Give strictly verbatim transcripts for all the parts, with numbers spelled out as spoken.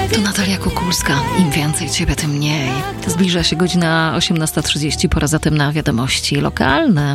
Tu Natalia Kukulska. Im więcej ciebie, tym mniej. Zbliża się godzina osiemnasta trzydzieści, pora zatem na wiadomości lokalne.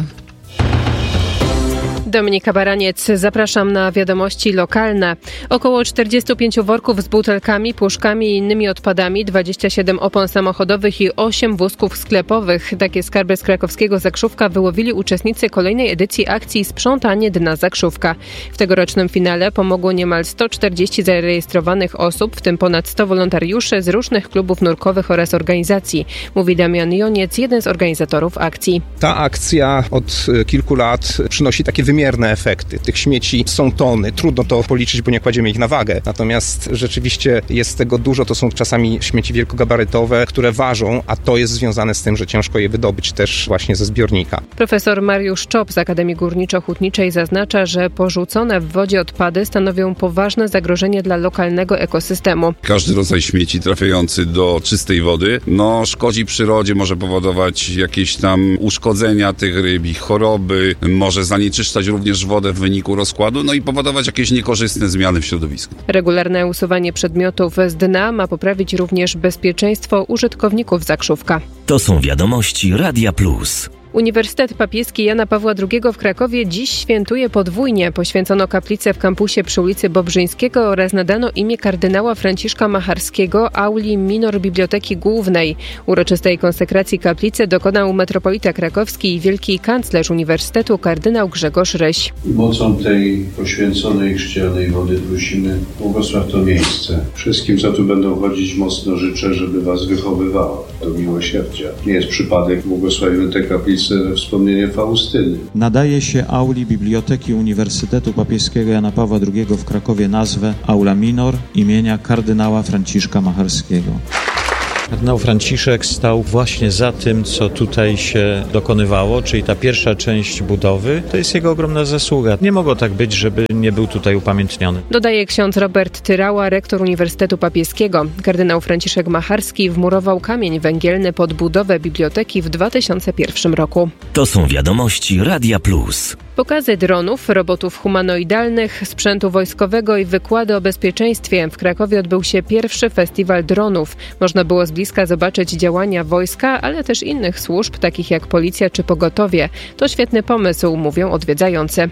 Dominika Baraniec, zapraszam na wiadomości lokalne. Około czterdzieści pięć worków z butelkami, puszkami i innymi odpadami, dwadzieścia siedem opon samochodowych i osiem wózków sklepowych. Takie skarby z krakowskiego Zakrzówka wyłowili uczestnicy kolejnej edycji akcji Sprzątanie dna Zakrzówka. W tegorocznym finale pomogło niemal sto czterdzieści zarejestrowanych osób, w tym ponad sto wolontariuszy z różnych klubów nurkowych oraz organizacji, mówi Damian Joniec, jeden z organizatorów akcji. Ta akcja od kilku lat przynosi takie wymierne efekty. Tych śmieci są tony. Trudno to policzyć, bo nie kładziemy ich na wagę. Natomiast rzeczywiście jest tego dużo. To są czasami śmieci wielkogabarytowe, które ważą, a to jest związane z tym, że ciężko je wydobyć też właśnie ze zbiornika. Profesor Mariusz Czop z Akademii Górniczo-Hutniczej zaznacza, że porzucone w wodzie odpady stanowią poważne zagrożenie dla lokalnego ekosystemu. Każdy rodzaj śmieci trafiający do czystej wody, no szkodzi przyrodzie, może powodować jakieś tam uszkodzenia tych ryb, ich choroby, może zanieczyszczać również wodę w wyniku rozkładu, no i powodować jakieś niekorzystne zmiany w środowisku. Regularne usuwanie przedmiotów z dna ma poprawić również bezpieczeństwo użytkowników Zakrzówka. To są wiadomości Radia Plus. Uniwersytet Papieski Jana Pawła drugiego w Krakowie dziś świętuje podwójnie. Poświęcono kaplicę w kampusie przy ulicy Bobrzyńskiego oraz nadano imię kardynała Franciszka Macharskiego auli minor Biblioteki Głównej. Uroczystej konsekracji kaplicy dokonał metropolita krakowski i wielki kanclerz uniwersytetu kardynał Grzegorz Ryś. Mocą tej poświęconej chrzcielnej wody prosimy, błogosław to miejsce. Wszystkim, co tu będą chodzić, mocno życzę, żeby was wychowywało do miłosierdzia. Nie jest przypadek, błogosławimy tę kaplicę we wspomnienie Faustyny. Nadaje się auli Biblioteki Uniwersytetu Papieskiego Jana Pawła drugiego w Krakowie nazwę Aula Minor imienia kardynała Franciszka Macharskiego. Kardynał Franciszek stał właśnie za tym, co tutaj się dokonywało, czyli ta pierwsza część budowy. To jest jego ogromna zasługa. Nie mogło tak być, żeby nie był tutaj upamiętniony. Dodaje ksiądz Robert Tyrała, rektor Uniwersytetu Papieskiego. Kardynał Franciszek Macharski wmurował kamień węgielny pod budowę biblioteki w dwa tysiące pierwszym roku. To są wiadomości Radia Plus. Pokazy dronów, robotów humanoidalnych, sprzętu wojskowego i wykłady o bezpieczeństwie. W Krakowie odbył się pierwszy festiwal dronów. Można było z bliska zobaczyć działania wojska, ale też innych służb, takich jak policja czy pogotowie. To świetny pomysł, mówią odwiedzający.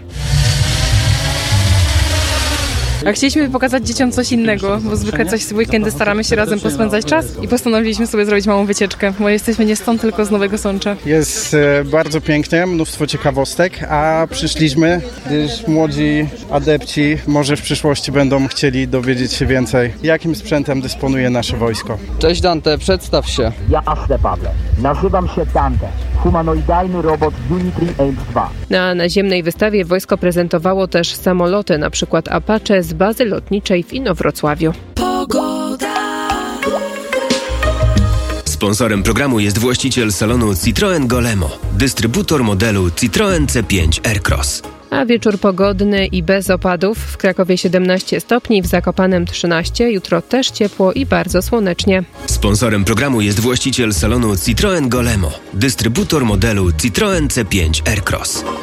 A chcieliśmy pokazać dzieciom coś innego, bo zwykle coś w weekendy staramy się razem pospędzać czas i postanowiliśmy sobie zrobić małą wycieczkę, bo jesteśmy nie stąd, tylko z Nowego Sącza. Jest e, bardzo pięknie, mnóstwo ciekawostek, a przyszliśmy, gdyż młodzi adepci może w przyszłości będą chcieli dowiedzieć się więcej, jakim sprzętem dysponuje nasze wojsko. Cześć Dante, przedstaw się. Jasne, Pawle. Nazywam się Dante. Humanoidalny robot Unitry Ames dwa. Na naziemnej wystawie wojsko prezentowało też samoloty, na przykład Apache z bazy lotniczej w Inowrocławiu. Pogoda. Sponsorem programu jest właściciel salonu Citroën Golemo, dystrybutor modelu Citroën C pięć Aircross. A wieczór pogodny i bez opadów. W Krakowie siedemnaście stopni, w Zakopanem trzynaście. Jutro też ciepło i bardzo słonecznie. Sponsorem programu jest właściciel salonu Citroën Golemo, dystrybutor modelu Citroën C pięć Aircross.